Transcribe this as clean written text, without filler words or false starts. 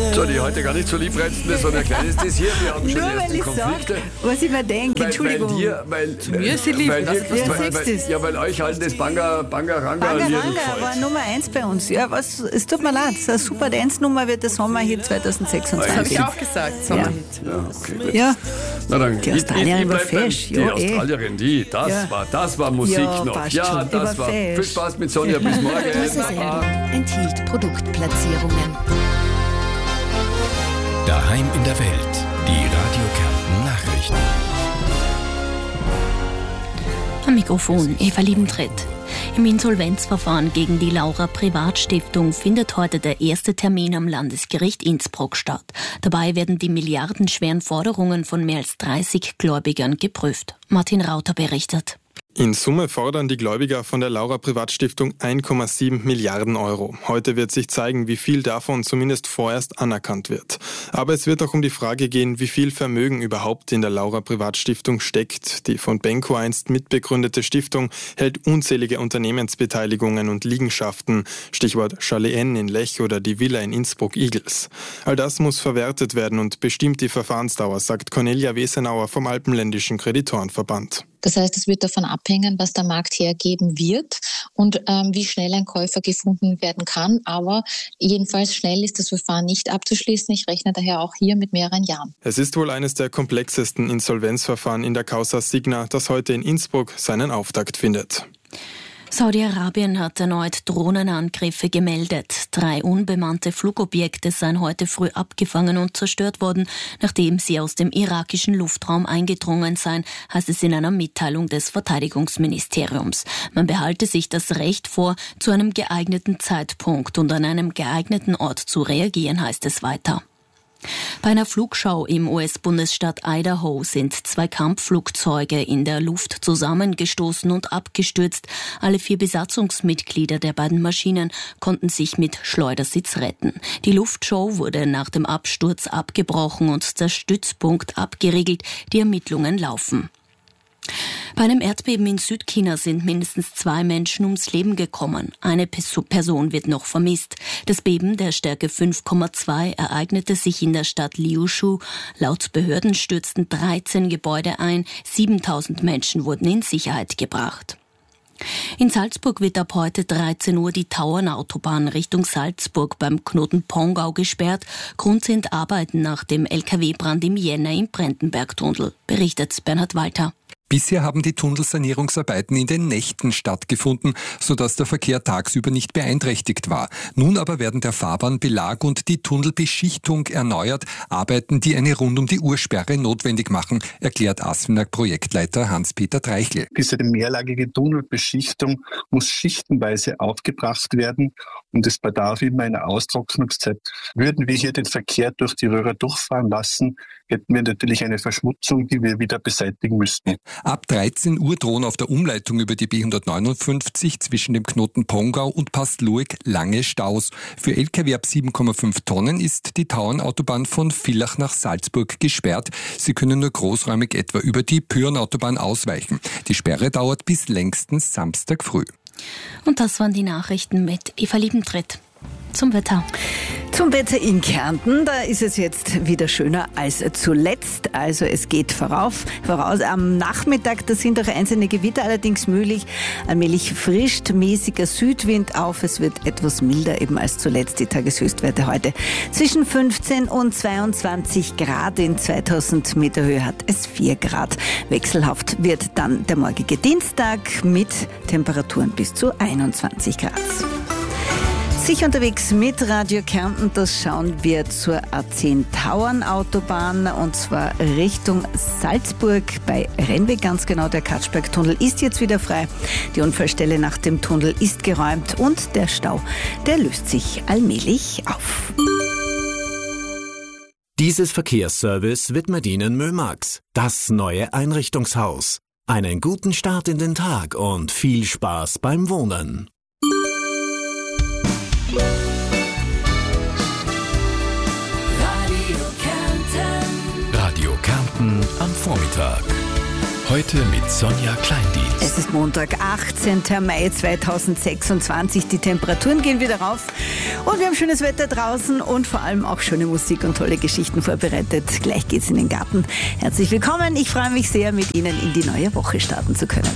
So, die heute gar nicht so liebreizende, sondern ein kleines Dessert. Wir haben schon Nur erste weil ich Konflikte. sage, was ich mir denke, Entschuldigung. Mir ist sie lieb. Weil euch halt das Banga-Ranga-Lied Banga-Ranga war Nummer 1 bei uns. Ja, es tut mir leid, eine super Dance-Nummer wird der Sommerhit 2026. Das habe ich auch gesagt, Sommerhit. Ja, okay, gut. Ja, Na dann, die Australierin war fesch. Die Ja, Australierin, das war Musik Ja, noch. passt Ja, schon, die war das war. fesch. Viel Spaß mit Sonja, bis morgen. Diese Sendung enthielt Produktplatzierungen. Daheim in der Welt. Die Radio Kärnten Nachrichten. Am Mikrofon Eva Liebentritt. Im Insolvenzverfahren gegen die Laura Privatstiftung findet heute der erste Termin am Landesgericht Innsbruck statt. Dabei werden die milliardenschweren Forderungen von mehr als 30 Gläubigern geprüft. Martin Rauter berichtet. In Summe fordern die Gläubiger von der Laura Privatstiftung 1,7 Milliarden Euro. Heute wird sich zeigen, wie viel davon zumindest vorerst anerkannt wird. Aber es wird auch um die Frage gehen, wie viel Vermögen überhaupt in der Laura Privatstiftung steckt. Die von Benko einst mitbegründete Stiftung hält unzählige Unternehmensbeteiligungen und Liegenschaften, Stichwort Chalet N in Lech oder die Villa in Innsbruck-Igels. All das muss verwertet werden und bestimmt die Verfahrensdauer, sagt Cornelia Wesenauer vom Alpenländischen Kreditorenverband. Das heißt, es wird davon abhängen, was der Markt hergeben wird und wie schnell ein Käufer gefunden werden kann. Aber jedenfalls schnell ist das Verfahren nicht abzuschließen. Ich rechne daher auch hier mit mehreren Jahren. Es ist wohl eines der komplexesten Insolvenzverfahren in der Causa Signa, das heute in Innsbruck seinen Auftakt findet. Saudi-Arabien hat erneut Drohnenangriffe gemeldet. 3 unbemannte Flugobjekte seien heute früh abgefangen und zerstört worden, nachdem sie aus dem irakischen Luftraum eingedrungen seien, heißt es in einer Mitteilung des Verteidigungsministeriums. Man behalte sich das Recht vor, zu einem geeigneten Zeitpunkt und an einem geeigneten Ort zu reagieren, heißt es weiter. Bei einer Flugschau im US-Bundesstaat Idaho sind 2 Kampfflugzeuge in der Luft zusammengestoßen und abgestürzt. Alle 4 Besatzungsmitglieder der beiden Maschinen konnten sich mit Schleudersitz retten. Die Luftshow wurde nach dem Absturz abgebrochen und der Stützpunkt abgeriegelt. Die Ermittlungen laufen. Bei einem Erdbeben in Südchina sind mindestens 2 Menschen ums Leben gekommen. Eine Person wird noch vermisst. Das Beben der Stärke 5,2 ereignete sich in der Stadt Liushu. Laut Behörden stürzten 13 Gebäude ein. 7000 Menschen wurden in Sicherheit gebracht. In Salzburg wird ab heute 13 Uhr die Tauernautobahn Richtung Salzburg beim Knoten Pongau gesperrt. Grund sind Arbeiten nach dem LKW-Brand im Jänner im Brentenbergtunnel, berichtet Bernhard Walter. Bisher haben die Tunnelsanierungsarbeiten in den Nächten stattgefunden, sodass der Verkehr tagsüber nicht beeinträchtigt war. Nun aber werden der Fahrbahnbelag und die Tunnelbeschichtung erneuert, Arbeiten, die eine Rund-um-die-Uhr-Sperre notwendig machen, erklärt ASFINAG-Projektleiter Hans-Peter Treichel. Diese mehrlagige Tunnelbeschichtung muss schichtenweise aufgebracht werden und es bedarf immer einer Austrocknungszeit. Würden wir hier den Verkehr durch die Röhre durchfahren lassen, hätten wir natürlich eine Verschmutzung, die wir wieder beseitigen müssten. Ab 13 Uhr drohen auf der Umleitung über die B159 zwischen dem Knoten Pongau und Pastluig lange Staus. Für Lkw ab 7,5 Tonnen ist die Tauernautobahn von Villach nach Salzburg gesperrt. Sie können nur großräumig etwa über die Pyhrnautobahn ausweichen. Die Sperre dauert bis längstens Samstag früh. Und das waren die Nachrichten mit Eva Liebentritt. Zum Wetter. Zum Wetter in Kärnten, da ist es jetzt wieder schöner als zuletzt. Also es geht voraus. Am Nachmittag, da sind auch einzelne Gewitter allerdings möglich. Allmählich frischt mäßiger Südwind auf. Es wird etwas milder eben als zuletzt. Die Tageshöchstwerte heute zwischen 15 und 22 Grad. In 2000 Meter Höhe hat es 4 Grad. Wechselhaft wird dann der morgige Dienstag mit Temperaturen bis zu 21 Grad. Sich unterwegs mit Radio Kärnten, das schauen wir zur A10 Tauernautobahn und zwar Richtung Salzburg bei Rennweg ganz genau. Der Katschbergtunnel ist jetzt wieder frei. Die Unfallstelle nach dem Tunnel ist geräumt und der Stau, der löst sich allmählich auf. Dieses Verkehrsservice widmet Ihnen Mömax, das neue Einrichtungshaus. Einen guten Start in den Tag und viel Spaß beim Wohnen. Radio Kärnten am Vormittag. Heute mit Sonja Kleindienst. Es ist Montag, 18. Mai 2026. Die Temperaturen gehen wieder rauf und wir haben schönes Wetter draußen und vor allem auch schöne Musik und tolle Geschichten vorbereitet. Gleich geht's in den Garten. Herzlich willkommen. Ich freue mich sehr, mit Ihnen in die neue Woche starten zu können.